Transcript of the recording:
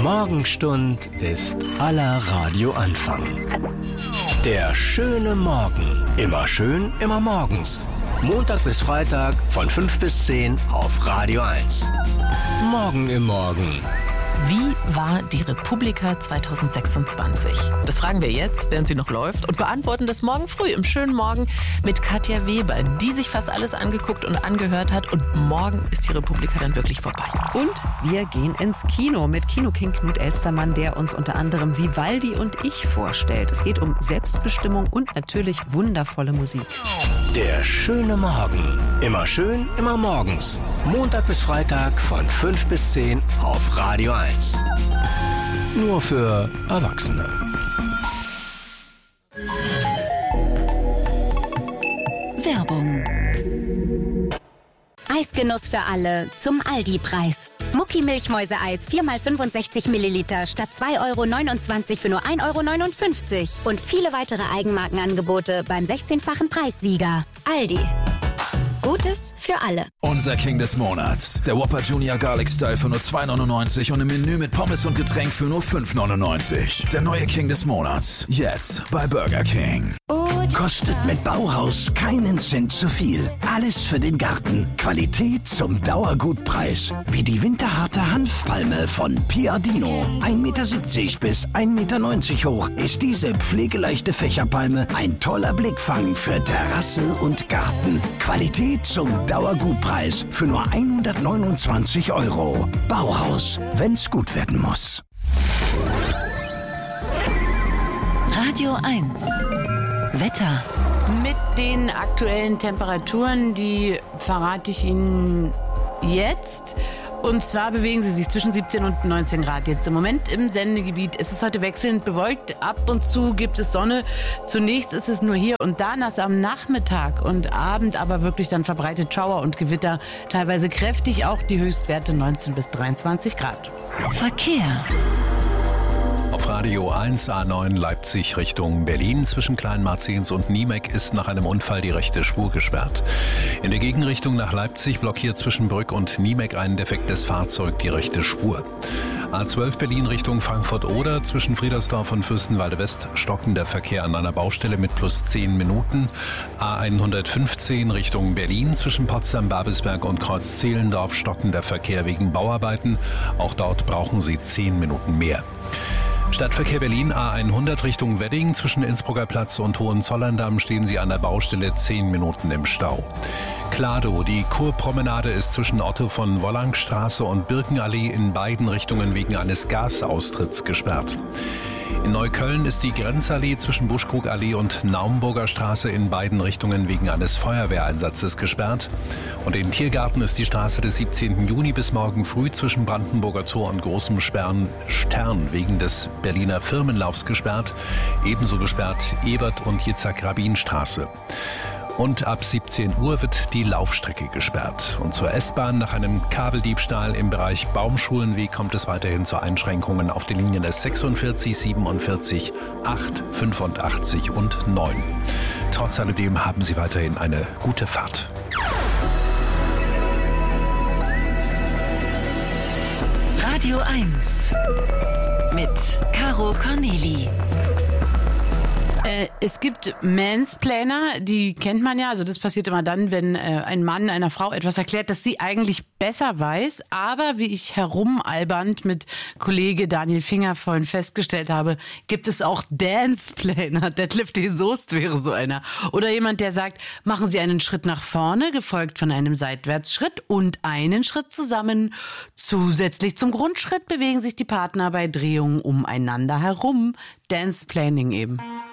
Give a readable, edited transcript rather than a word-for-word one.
Morgenstund ist aller Radioanfang. Der schöne Morgen. Immer schön, immer morgens. Montag bis Freitag von 5 bis 10 auf Radio 1. Morgen im Morgen. Wie war die Republika 2026? Das fragen wir jetzt, während sie noch läuft, und beantworten das morgen früh im schönen Morgen mit Katja Weber, die sich fast alles angeguckt und angehört hat. Und morgen ist die Republika dann wirklich vorbei. Und wir gehen ins Kino mit Kinoking Knut Elstermann, der uns unter anderem Vivaldi und Ich vorstellt. Es geht um Selbstbestimmung und natürlich wundervolle Musik. Der schöne Morgen. Immer schön, immer morgens. Montag bis Freitag von 5 bis 10 auf Radio 1. Nur für Erwachsene. Werbung. Eisgenuss für alle zum Aldi-Preis. Mucki-Milchmäuse-Eis 4x65 Milliliter statt 2,29 € für nur 1,59 € und viele weitere Eigenmarkenangebote beim 16-fachen Preissieger. Aldi. Gutes für alle. Unser King des Monats. Der Whopper Junior Garlic Style für nur 2,99 € und im Menü mit Pommes und Getränk für nur 5,99 €. Der neue King des Monats. Jetzt bei Burger King. Kostet mit Bauhaus keinen Cent zu viel. Alles für den Garten. Qualität zum Dauergutpreis. Wie die winterharte Hanfpalme von Piadino. 1,70 Meter bis 1,90 Meter hoch ist diese pflegeleichte Fächerpalme ein toller Blickfang für Terrasse und Garten. Qualität zum Dauergutpreis für nur 129 €. Bauhaus, wenn's gut werden muss. Radio 1. Wetter. Mit den aktuellen Temperaturen, die verrate ich Ihnen jetzt. Und zwar bewegen sie sich zwischen 17 und 19 Grad jetzt im Moment im Sendegebiet. Es ist heute wechselnd bewölkt. Ab und zu gibt es Sonne. Zunächst ist es nur hier und da nass am Nachmittag und Abend, aber wirklich dann verbreitet Schauer und Gewitter. Teilweise kräftig, auch die Höchstwerte 19 bis 23 Grad. Verkehr. Auf Radio 1 A9 Leipzig Richtung Berlin zwischen Kleinmarzens und Niemek ist nach einem Unfall die rechte Spur gesperrt. In der Gegenrichtung nach Leipzig blockiert zwischen Brück und Niemek ein defektes Fahrzeug die rechte Spur. A12 Berlin Richtung Frankfurt-Oder zwischen Friedersdorf und Fürstenwalde West stockender Verkehr an einer Baustelle mit plus 10 Minuten. A115 Richtung Berlin zwischen Potsdam-Babelsberg und Kreuz-Zehlendorf stockender Verkehr wegen Bauarbeiten. Auch dort brauchen Sie 10 Minuten mehr. Stadtverkehr Berlin A100 Richtung Wedding zwischen Innsbrucker Platz und Hohenzollern-Damm stehen Sie an der Baustelle 10 Minuten im Stau. Kladow, die Kurpromenade ist zwischen Otto von Wollangstraße und Birkenallee in beiden Richtungen wegen eines Gasaustritts gesperrt. In Neukölln ist die Grenzallee zwischen Buschkrugallee und Naumburger Straße in beiden Richtungen wegen eines Feuerwehreinsatzes gesperrt. Und in Tiergarten ist die Straße des 17. Juni bis morgen früh zwischen Brandenburger Tor und Großem Stern wegen des Berliner Firmenlaufs gesperrt. Ebenso gesperrt Ebert- und Yitzhak-Rabin-Straße. Und ab 17 Uhr wird die Laufstrecke gesperrt. Und zur S-Bahn nach einem Kabeldiebstahl im Bereich Baumschulenweg kommt es weiterhin zu Einschränkungen auf den Linien S46, 47, 8, 85 und 9. Trotz alledem haben Sie weiterhin eine gute Fahrt. Radio 1 mit Caro Corneli. Es gibt Mansplainer, die kennt man ja. Also das passiert immer dann, wenn ein Mann einer Frau etwas erklärt, das sie eigentlich besser weiß. Aber wie ich herumalbernd mit Kollege Daniel Finger vorhin festgestellt habe, gibt es auch Danceplaner. Detlef de Soest wäre so einer. Oder jemand, der sagt, machen Sie einen Schritt nach vorne, gefolgt von einem Seitwärtsschritt und einen Schritt zusammen. Zusätzlich zum Grundschritt bewegen sich die Partner bei Drehungen umeinander herum. Danceplaning eben.